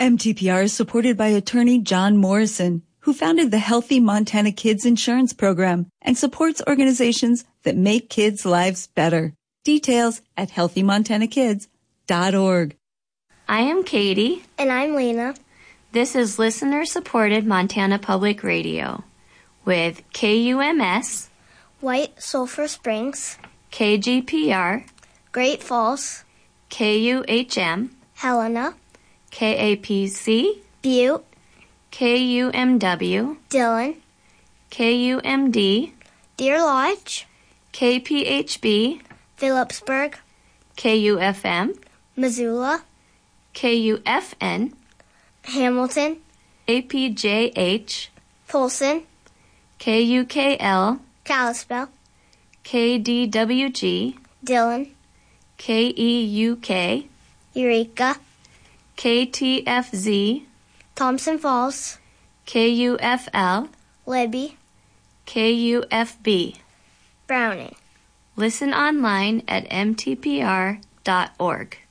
MTPR is supported by attorney John Morrison, who founded the Healthy Montana Kids Insurance Program and supports organizations that make kids' lives better. Details at healthymontanakids.org. I am Katie. And I'm Lena. This is listener-supported Montana Public Radio with KUMS, White Sulphur Springs, KGPR, Great Falls, KUHM, Helena, KAPC, Butte, KUMW, Dillon, KUMD, Deer Lodge, KPHB, Phillipsburg, KUFM, Missoula, KUFN, Hamilton, APJH, Polson, KUKL, Kalispell, KDWG, Dillon, KEUK, Eureka, KTFZ, Thompson Falls, KUFL, Libby, KUFB. Browning. Listen online at mtpr.org.